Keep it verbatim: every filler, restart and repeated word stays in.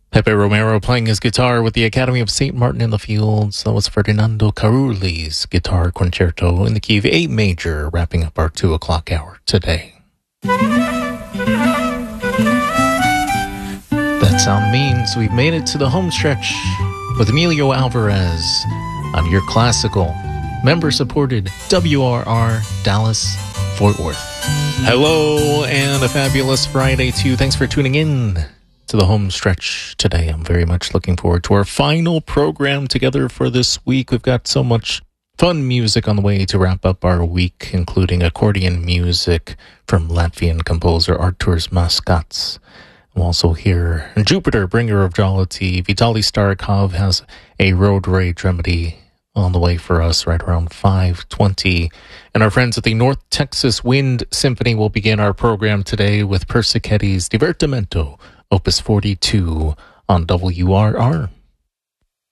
Pepe Romero playing his guitar with the Academy of Saint Martin in the Fields. That was Ferdinando Carulli's guitar concerto in the key of A major, wrapping up our two o'clock hour today. That sound means we've made it to the home stretch with Emilio Alvarez on your classical, member-supported W R R Dallas Fort Worth. Hello and a fabulous Friday to you. Thanks for tuning in to the home stretch today. I'm very much looking forward to our final program together for this week. We've got so much fun music on the way to wrap up our week, including accordion music from Latvian composer Artūrs Maskats. We'll also hear Jupiter, bringer of jollity. Vitaly Starikov has a road rage remedy on the way for us right around five twenty. And our friends at the North Texas Wind Symphony will begin our program today with Persichetti's Divertimento, Opus forty-two on W R R.